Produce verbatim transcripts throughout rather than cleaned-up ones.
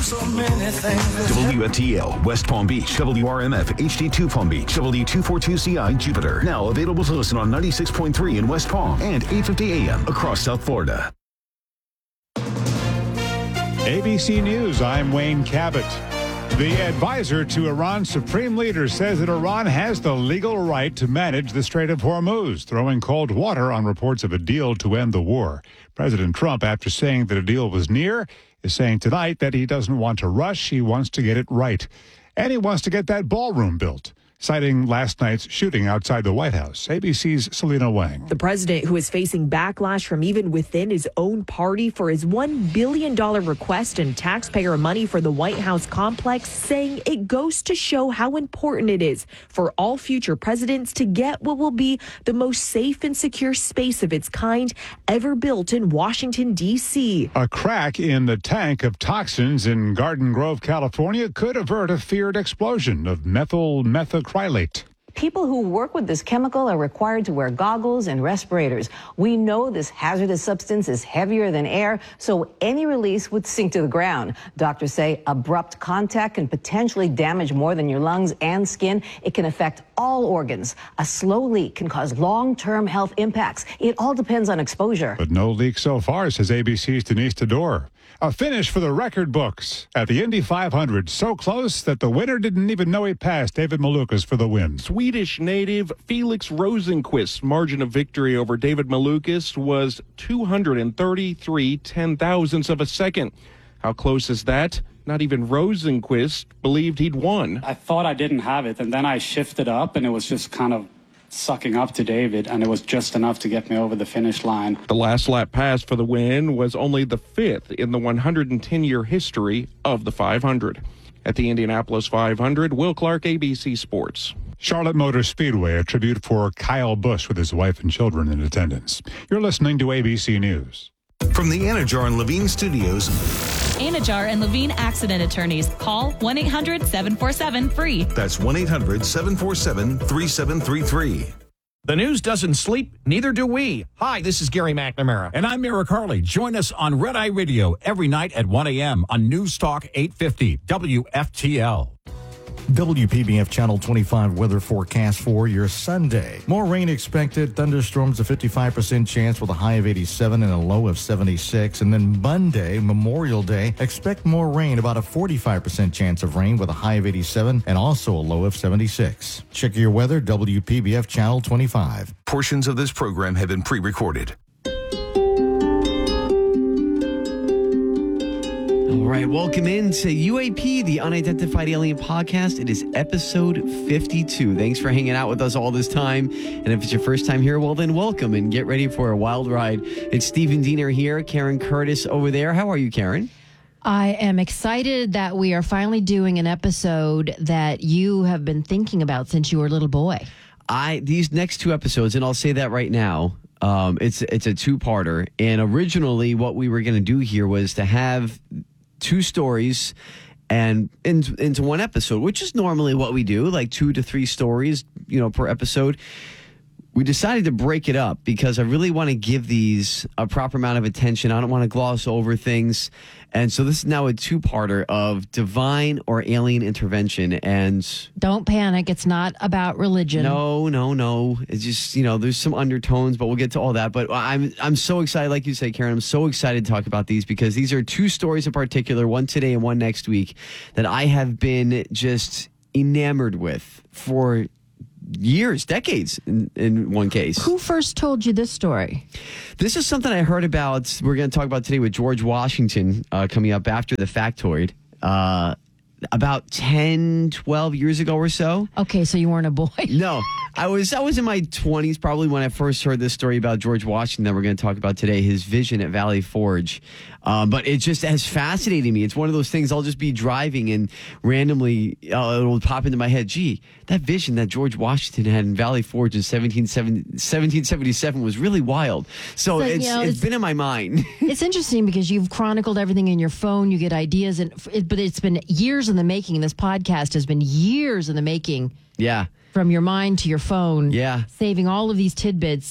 So many things. W F T L, West Palm Beach, W R M F, H D two Palm Beach, W two forty-two C I, Jupiter. Now available to listen on ninety-six point three in West Palm and eight fifty A M across South Florida. A B C News, I'm Wayne Cabot. The advisor to Iran's supreme leader says that Iran has the legal right to manage the Strait of Hormuz, throwing cold water on reports of a deal to end the war. President Trump, after saying that a deal was near, is saying tonight that he doesn't want to rush, he wants to get it right. And he wants to get that ballroom built, citing last night's shooting outside the White House. A B C's Selena Wang. The president, who is facing backlash from even within his own party for his one billion dollars request and taxpayer money for the White House complex, saying it goes to show how important it is for all future presidents to get what will be the most safe and secure space of its kind ever built in Washington, D C. A crack in the tank of toxins in Garden Grove, California could avert a feared explosion of methyl methacrylate. People who work with this chemical are required to wear goggles and respirators. We know this hazardous substance is heavier than air, so any release would sink to the ground. Doctors say abrupt contact can potentially damage more than your lungs and skin. It can affect all organs. A slow leak can cause long-term health impacts. It all depends on exposure. But no leak so far, says A B C's Denise Tador. A finish for the record books at the Indy five hundred. So close that the winner didn't even know he passed. David Malukas for the win. Swedish native Felix Rosenqvist's margin of victory over David Malukas was two hundred thirty-three ten thousandths of a second. How close is that? Not even Rosenqvist believed he'd won. I thought I didn't have it, and then I shifted up, and it was just kind of sucking up to David, and it was just enough to get me over the finish line. The last lap pass for the win was only the fifth in the one hundred ten year history of the five hundred. At the Indianapolis five hundred, Will Clark, A B C Sports. Charlotte Motor Speedway, a tribute for Kyle Busch with his wife and children in attendance. You're listening to A B C News. From the Anajar and Levine Studios. Anajar and Levine Accident Attorneys. Call one eight hundred seven four seven free. That's one eight hundred seven four seven three seven three three. The news doesn't sleep, neither do we. Hi, this is Gary McNamara. And I'm Eric Harley. Join us on Red Eye Radio every night at one a.m. on News Talk eight fifty W F T L. W P B F Channel twenty-five weather forecast for your Sunday. More rain expected. Thunderstorms, a fifty-five percent chance with a high of eighty-seven and a low of seventy-six. And then Monday, Memorial Day, expect more rain, about a forty-five percent chance of rain with a high of eighty-seven and also a low of seventy-six. Check your weather, W P B F Channel twenty-five. Portions of this program have been pre-recorded. All right, welcome into U A P, the Unidentified Alien Podcast. It is episode fifty-two. Thanks for hanging out with us all this time. And if it's your first time here, well, then welcome and get ready for a wild ride. It's Stephen Diener here, Karen Curtis over there. How are you, Karen? I am excited that we are finally doing an episode that you have been thinking about since you were a little boy. I These next two episodes, and I'll say that right now, um, it's, it's a two-parter. And originally what we were going to do here was to have two stories and in, into one episode, which is normally what we do, like two to three stories, you know, per episode. We decided to break it up because I really want to give these a proper amount of attention. I don't want to gloss over things. And so this is now a two-parter of divine or alien intervention. And don't panic. It's not about religion. No, no, no. It's just, you know, there's some undertones, but we'll get to all that. But I'm I'm so excited, like you say, Karen, I'm so excited to talk about these because these are two stories in particular, one today and one next week, that I have been just enamored with for years, decades in, in one case. Who first told you this story? This is something I heard about. We're going to talk about today with George Washington uh, coming up after the factoid. Uh, about ten, twelve years ago or so. Okay, so you weren't a boy. No, I was I was in my twenties probably when I first heard this story about George Washington that we're going to talk about today, his vision at Valley Forge. Um, but it just has fascinated me. It's one of those things I'll just be driving and randomly uh, it'll pop into my head. Gee, that vision that George Washington had in Valley Forge in seventeen seventy-seven was really wild. So, so it's, you know, it's, it's been in my mind. It's interesting because you've chronicled everything in your phone. You get ideas, and but it's been years in the making. This podcast has been years in the making. Yeah. From your mind to your phone. Yeah. Saving all of these tidbits.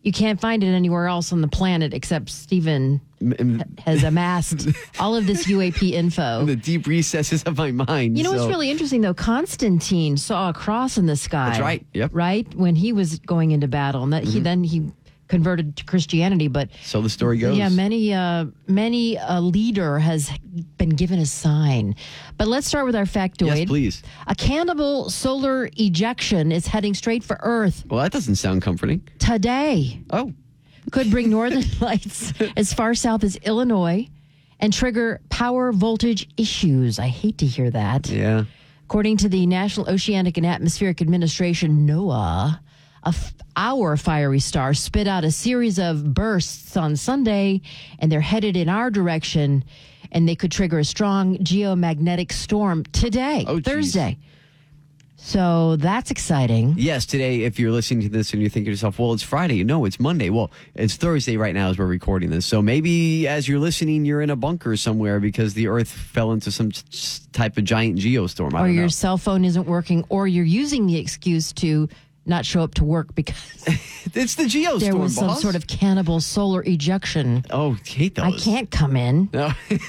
You can't find it anywhere else on the planet except Stephen has amassed all of this U A P info. In the deep recesses of my mind. You know so. what's really interesting, though? Constantine saw a cross in the sky. That's right. Yep. Right? When he was going into battle. And that Mm-hmm. he then he converted to Christianity. But so the story goes. Yeah, many, uh, many a leader has been given a sign. But let's start with our factoid. Yes, please. A cannibal solar ejection is heading straight for Earth Well, that doesn't sound comforting. today. Oh. Could bring northern lights as far south as Illinois and trigger power voltage issues. I hate to hear that. Yeah. According to the National Oceanic and Atmospheric Administration, NOAA, a f- our fiery star spit out a series of bursts on Sunday, and they're headed in our direction, and they could trigger a strong geomagnetic storm today, Oh, geez. Thursday. So that's exciting. Yes, today, if you're listening to this and you're thinking to yourself, well, it's Friday. No, it's Monday. Well, it's Thursday right now as we're recording this. So maybe as you're listening, you're in a bunker somewhere because the Earth fell into some t- type of giant geostorm. I Or don't your know. cell phone isn't working, or you're using the excuse to not show up to work because it's the geostorm, there was some boss. sort of cannibal solar ejection. Oh, hate those. I can't come in. No.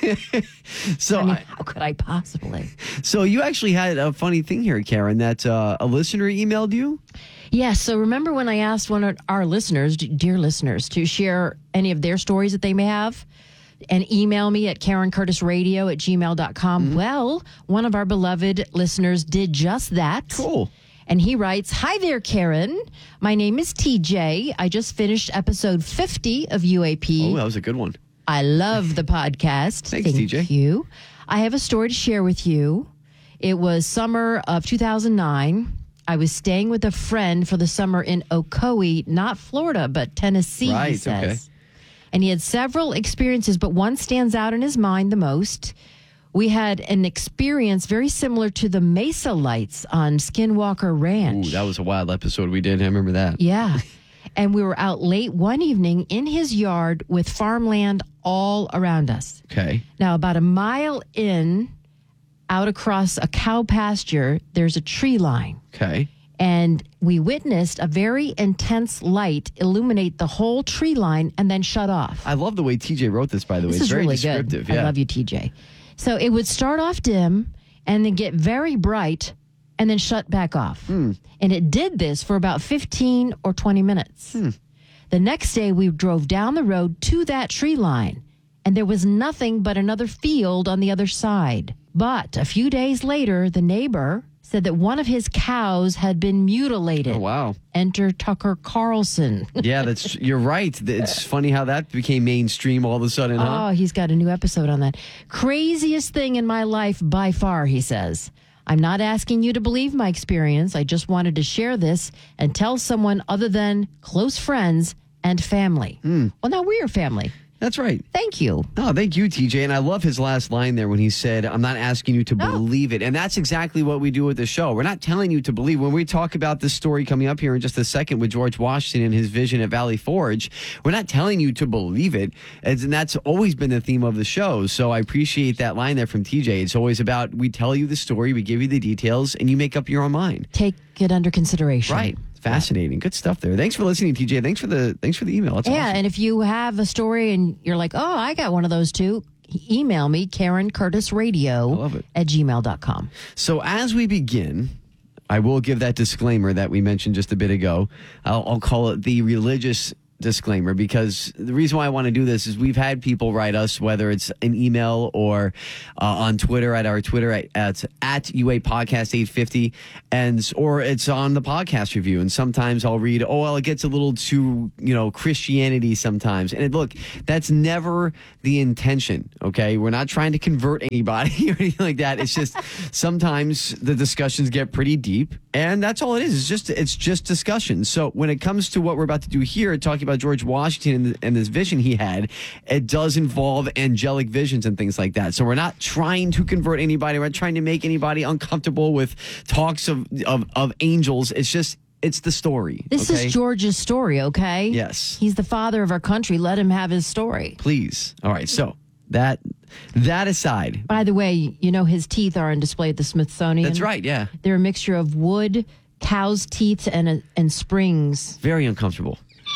so, I mean, I- how could I possibly? so you actually had a funny thing here, Karen, that uh, a listener emailed you? Yeah, so remember when I asked one of our listeners, d- dear listeners, to share any of their stories that they may have and email me at karen curtis radio at gmail dot com? Mm-hmm. Well, one of our beloved listeners did just that. Cool. And he writes, "Hi there, Karen. My name is T J. I just finished episode fifty of U A P. Oh, that was a good one. I love the podcast. Thanks, Thank T J. you. I have a story to share with you. It was summer of two thousand nine. I was staying with a friend for the summer in Ocoee, not Florida, but Tennessee, he Right, says. okay. And he had several experiences, but one stands out in his mind the most. We had an experience very similar to the Mesa Lights on Skinwalker Ranch. Ooh, that was a wild episode we did. I remember that. Yeah. And we were out late one evening in his yard with farmland all around us. Okay. Now, about a mile in, out across a cow pasture, there's a tree line. Okay. And we witnessed a very intense light illuminate the whole tree line and then shut off. I love the way T J wrote this, by the way. This It's is very really descriptive. good. Yeah. I love you, T J. So it would start off dim and then get very bright and then shut back off. Hmm. And it did this for about fifteen or twenty minutes. Hmm. The next day, we drove down the road to that tree line, and there was nothing but another field on the other side. But a few days later, the neighbor said that one of his cows had been mutilated. Oh, wow. Enter Tucker Carlson. Yeah, that's you're right. It's funny how that became mainstream all of a sudden, huh? Oh, he's got a new episode on that. Craziest thing in my life by far, he says. I'm not asking you to believe my experience. I just wanted to share this and tell someone other than close friends and family. Hmm. Well, now we're family. That's right. Thank you. Oh, thank you, T J. And I love his last line there when he said, I'm not asking you to believe it. And that's exactly what we do with the show. We're not telling you to believe. When we talk about this story coming up here in just a second with George Washington and his vision at Valley Forge, we're not telling you to believe it. And that's always been the theme of the show. So I appreciate that line there from T J. It's always about we tell you the story, we give you the details, and you make up your own mind. Take it under consideration. Right. Fascinating. Good stuff there. Thanks for listening, T J. Thanks for the thanks for the email. That's yeah, awesome. and if you have a story and you're like, oh, I got one of those too, email me, Karen Curtis Radio at gmail dot com. So as we begin, I will give that disclaimer that we mentioned just a bit ago. I'll, I'll call it the religious disclaimer, because the reason why I want to do this is we've had people write us, whether it's an email or uh, on Twitter at our Twitter at, at, at U A Podcast eight fifty, and or it's on the podcast review. And sometimes I'll read, oh, well, it gets a little too, you know, Christianity sometimes. And it, look, that's never the intention. Okay, we're not trying to convert anybody or anything like that. It's just sometimes the discussions get pretty deep, and that's all it is. It's just it's just discussion. So when it comes to what we're about to do here, talking about George Washington and, and this vision he had, it does involve angelic visions and things like that. So we're not trying to convert anybody. We're not trying to make anybody uncomfortable with talks of of, of angels. It's just it's the story. This okay? is George's story, okay? Yes. He's the father of our country. Let him have his story. Please. All right. So that that aside. By the way, you know his teeth are on display at the Smithsonian. That's right. Yeah. They're a mixture of wood, cow's teeth, and uh, and springs. Very uncomfortable.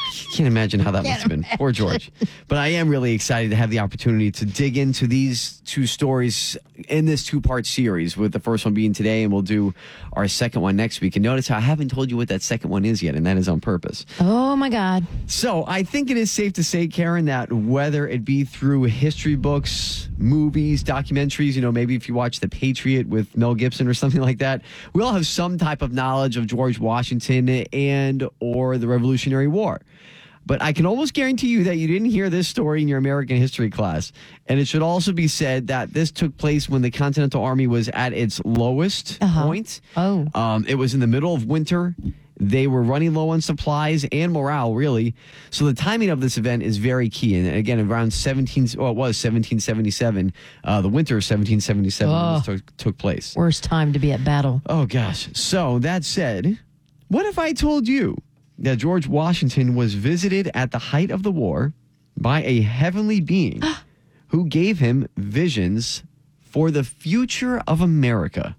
Can't imagine how that must have been. Poor George. But I am really excited to have the opportunity to dig into these two stories in this two-part series, with the first one being today, and we'll do our second one next week. And notice how I haven't told you what that second one is yet, and that is on purpose. Oh, my God. So I think it is safe to say, Karen, that whether it be through history books, movies, documentaries, you know, maybe if you watch The Patriot with Mel Gibson or something like that, we all have some type of knowledge of George Washington and or the Revolutionary War. But I can almost guarantee you that you didn't hear this story in your American history class. And it should also be said that this took place when the Continental Army was at its lowest Uh-huh. point. Oh. Um, it was in the middle of winter. They were running low on supplies and morale, really. So the timing of this event is very key. And again, around seventeen, well, it was seventeen seventy-seven, uh, the winter of seventeen seventy-seven when this Oh. took, took place. Worst time to be at battle. Oh, gosh. So that said, what if I told you that George Washington was visited at the height of the war by a heavenly being who gave him visions for the future of America?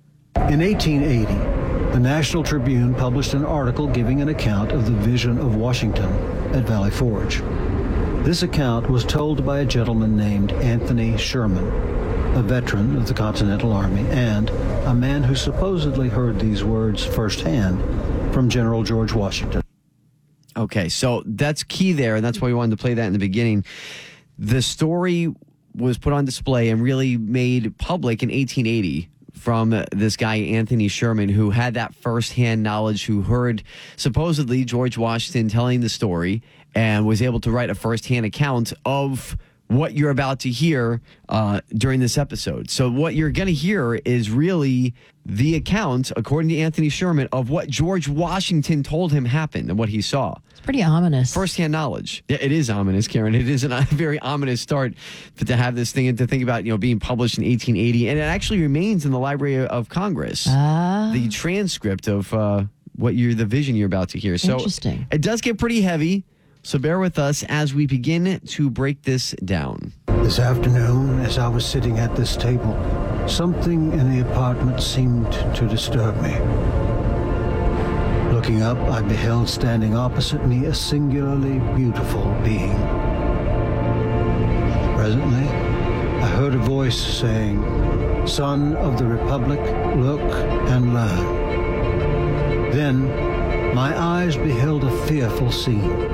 In eighteen eighty, the National Tribune published an article giving an account of the vision of Washington at Valley Forge. This account was told by a gentleman named Anthony Sherman, a veteran of the Continental Army and a man who supposedly heard these words firsthand from General George Washington. Okay, so that's key there, and that's why we wanted to play that in the beginning. The story was put on display and really made public in eighteen eighty from this guy, Anthony Sherman, who had that firsthand knowledge, who heard supposedly George Washington telling the story and was able to write a firsthand account of what you're about to hear uh, during this episode. So what you're going to hear is really the account, according to Anthony Sherman, of what George Washington told him happened and what he saw. It's pretty ominous. Firsthand knowledge. Yeah, it is ominous, Karen. It is a very ominous start but to have this thing and to think about, you know, being published in eighteen eighty. And it actually remains in the Library of Congress. Ah. The transcript of uh, what you're, the vision you're about to hear. So Interesting. It does get pretty heavy. So bear with us as we begin to break this down. This afternoon, as I was sitting at this table, something in the apartment seemed to disturb me. Looking up, I beheld standing opposite me a singularly beautiful being. Presently, I heard a voice saying, "Son of the Republic, look and learn." Then, my eyes beheld a fearful scene.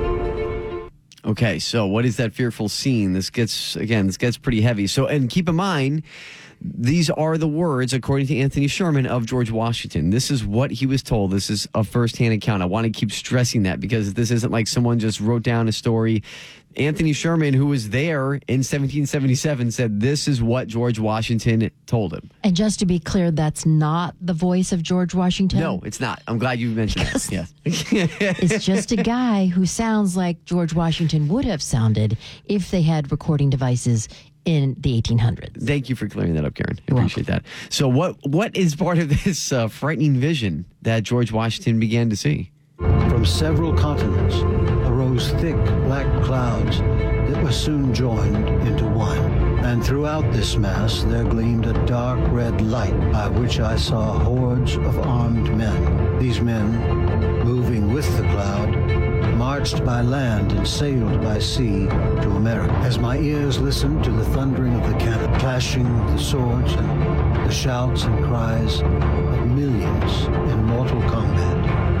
Okay, so what is that fearful scene? This gets, again, this gets pretty heavy. So, and keep in mind, these are the words, according to Anthony Sherman, of George Washington. This is what he was told. This is a firsthand account. I want to keep stressing that because this isn't like someone just wrote down a story. Anthony Sherman, who was there in seventeen seventy-seven, said this is what George Washington told him. And just to be clear, that's not the voice of George Washington? No, it's not. I'm glad you mentioned that. Yes. It's just a guy who sounds like George Washington would have sounded if they had recording devices in the eighteen hundreds. Thank you for clearing that up, Karen. I appreciate that. So what what is part of this uh, frightening vision that George Washington began to see? From several continents arose thick black clouds that were soon joined into one. And throughout this mass there gleamed a dark red light by which I saw hordes of armed men. These men, moving with the cloud, marched by land and sailed by sea to America. As my ears listened to the thundering of the cannon, clashing of the swords, and the shouts and cries of millions in mortal combat,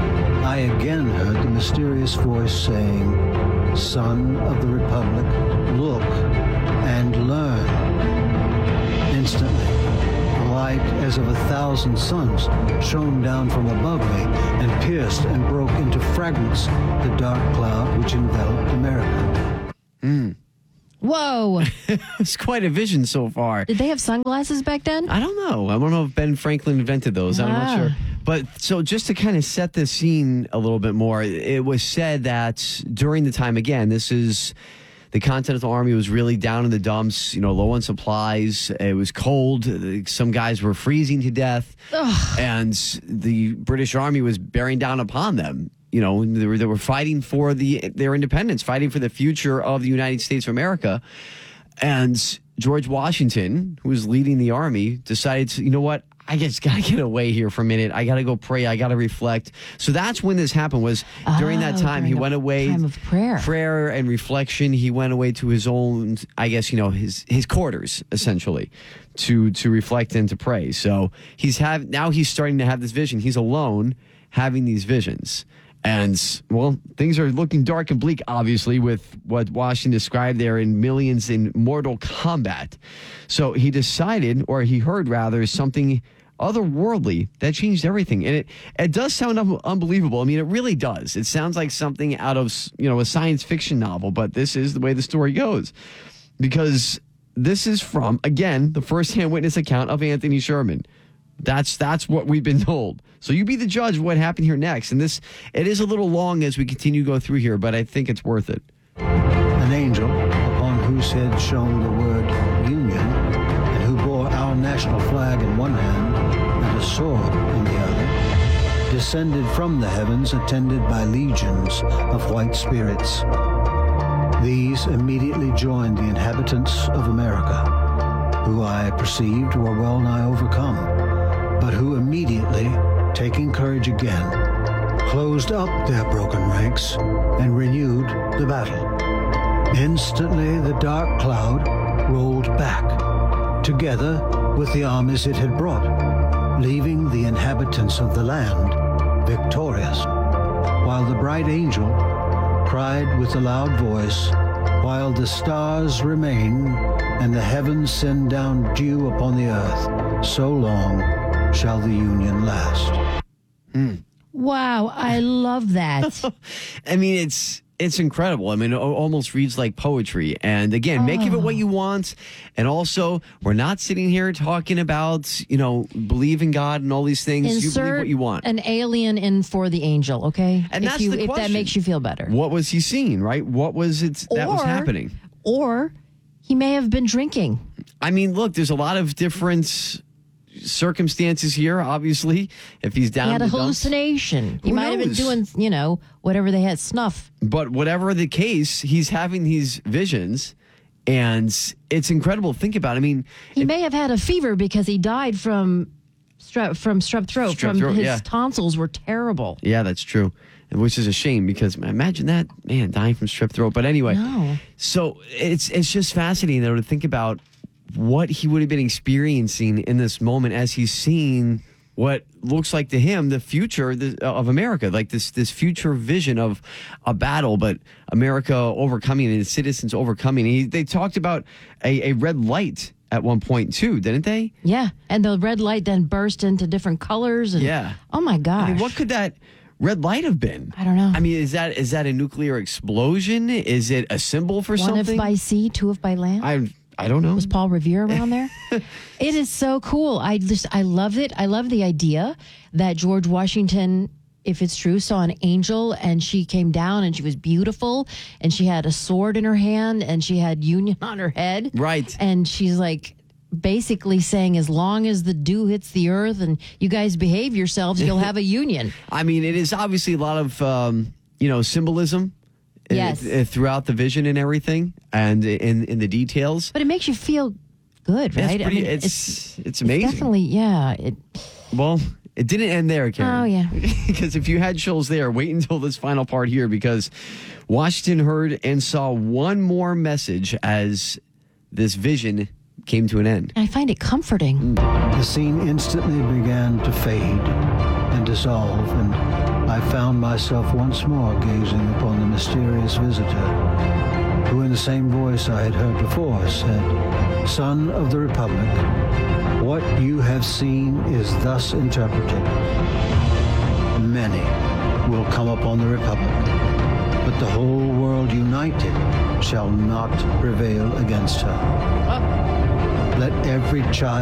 I again heard the mysterious voice saying, "Son of the Republic, look and learn." Instantly, a light as of a thousand suns shone down from above me and pierced and broke into fragments the dark cloud which enveloped America. Mm. Whoa. It's quite a vision so far. Did they have sunglasses back then? I don't know. I don't know if Ben Franklin invented those. I'm not sure. But so just to kind of set the scene a little bit more, it was said that during the time, again, this is the Continental Army was really down in the dumps, you know, low on supplies. It was cold. Some guys were freezing to death. Ugh. And the British Army was bearing down upon them. You know, they were, they were fighting for the their independence, fighting for the future of the United States of America. And George Washington, who was leading the army, decided to, you know what? I just got to get away here for a minute. I got to go pray. I got to reflect. So that's when this happened, was during that Oh, time. He during went a away. time of prayer. Prayer and reflection. He went away to his own, I guess, you know, his his quarters, essentially, to to reflect and to pray. So he's have now he's starting to have this vision. He's alone having these visions. And, well, things are looking dark and bleak, obviously, with what Washington described there in millions in mortal combat. So he decided, or he heard, rather, something otherworldly that changed everything. And it, it does sound un- unbelievable. I mean, it really does. It sounds like something out of, you know, a science fiction novel, but this is the way the story goes. Because this is from, again, the first-hand witness account of Anthony Sherman. That's that's what we've been told. So you be the judge of what happened here next. And this, it is a little long as we continue to go through here, but I think it's worth it. An angel, upon whose head shone the word Union, and who bore our national flag in one hand and a sword in the other, descended from the heavens attended by legions of white spirits. These immediately joined the inhabitants of America, who I perceived were well nigh overcome, but who immediately, taking courage again, closed up their broken ranks and renewed the battle. Instantly the dark cloud rolled back, together with the armies it had brought, leaving the inhabitants of the land victorious, while the bright angel cried with a loud voice, while the stars remain and the heavens send down dew upon the earth, so long shall the Union last. Mm. Wow, I love that. I mean, it's it's incredible. I mean, it almost reads like poetry. And again, make of it what you want. And also, we're not sitting here talking about, you know, believe in God and all these things. Insert you believe what you want. an alien in for the angel, okay? And if that's you, the if that question. makes you feel better. What was he seeing, right? What was it that was Or- happening? Or he may have been drinking. I mean, look, there's a lot of different circumstances here, obviously. If he's down He had in a the dumps. hallucination. He Who might have been knows? doing, you know, whatever they had, snuff. But whatever the case, he's having these visions, and it's incredible. Think about it. I mean, He may have had a fever because he died from strep from strep throat. Strep from throat, his yeah. tonsils were terrible. yeah, that's true. And which is a shame because imagine that, man, dying from strep throat. But anyway, No. so it's it's just fascinating though to think about what he would have been experiencing in this moment as he's seeing what looks like to him the future of America, like this this future vision of a battle, but America overcoming and its citizens overcoming. He, they talked about a, a red light at one point too, didn't they? Yeah, and the red light then burst into different colors. And, Yeah. Oh my gosh. I mean, what could that red light have been? I don't know. I mean, is that is that a nuclear explosion? Is it a symbol for One something? if by sea, two if by land. I I don't know. Was Paul Revere around there? It is so cool. I just I love it. I love the idea that George Washington, if it's true, saw an angel and she came down and she was beautiful and she had a sword in her hand and she had Union on her head. Right. And she's like basically saying, as long as the dew hits the earth and you guys behave yourselves, you'll have a union. I mean, it is obviously a lot of um, you know symbolism. uh, Yes. uh, throughout the vision and everything, and in in the details. But it makes you feel good, It's right? pretty- it's- it's amazing. definitely, yeah. It, Well, it didn't end there, Karen. Oh, yeah. Because if you had chills there, wait until this final part here, because Washington heard and saw one more message as this vision came to an end. I find it comforting. The scene instantly began to fade and dissolve, and I found myself once more gazing upon the mysterious visitor, who in the same voice I had heard before said, "Son of the Republic, what you have seen is thus interpreted. Many will come upon the Republic, but the whole world united shall not prevail against her. Let every child